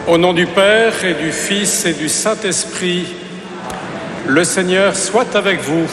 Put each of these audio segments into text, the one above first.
Au nom du Père et du Fils et du Saint-Esprit, le Seigneur soit avec vous.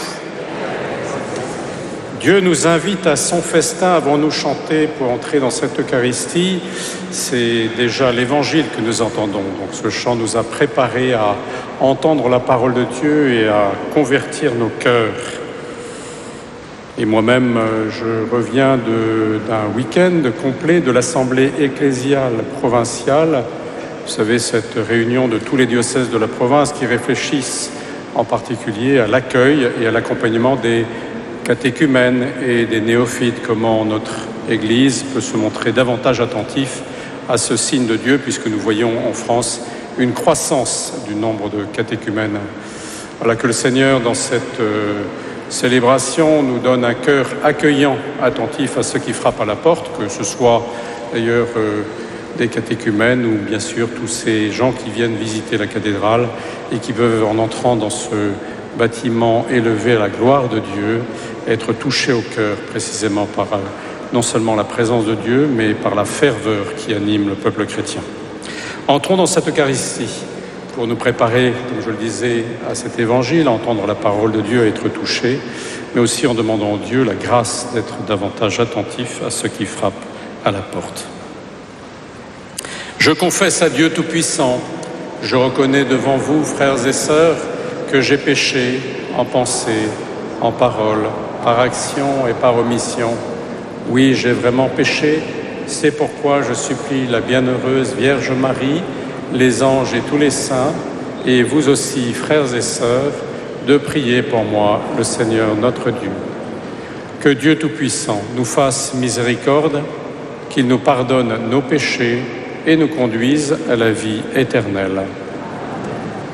Dieu nous invite à son festin, avons-nous chanté pour entrer dans cette Eucharistie. C'est déjà l'Évangile que nous entendons. Donc ce chant nous a préparés à entendre la parole de Dieu et à convertir nos cœurs. Et moi-même, je reviens d'un week-end complet de l'Assemblée ecclésiale provinciale. Vous savez, cette réunion de tous les diocèses de la province qui réfléchissent en particulier à l'accueil et à l'accompagnement des catéchumènes et des néophytes, comment notre Église peut se montrer davantage attentif à ce signe de Dieu, puisque nous voyons en France une croissance du nombre de catéchumènes. Voilà, que le Seigneur, dans cette célébration, nous donne un cœur accueillant, attentif à ceux qui frappent à la porte, que ce soit d'ailleurs des catéchumènes ou bien sûr tous ces gens qui viennent visiter la cathédrale et qui peuvent, en entrant dans ce bâtiment élevé à la gloire de Dieu, être touchés au cœur précisément par non seulement la présence de Dieu, mais par la ferveur qui anime le peuple chrétien. Entrons dans cette Eucharistie pour nous préparer, comme je le disais, à cet évangile, à entendre la parole de Dieu, à être touchés, mais aussi en demandant à Dieu la grâce d'être davantage attentif à ceux qui frappent à la porte. Je confesse à Dieu Tout-Puissant, je reconnais devant vous, frères et sœurs, que j'ai péché en pensée, en parole, par action et par omission. Oui, j'ai vraiment péché, c'est pourquoi je supplie la bienheureuse Vierge Marie, les anges et tous les saints, et vous aussi, frères et sœurs, de prier pour moi, le Seigneur notre Dieu. Que Dieu Tout-Puissant nous fasse miséricorde, qu'il nous pardonne nos péchés et nous conduise à la vie éternelle.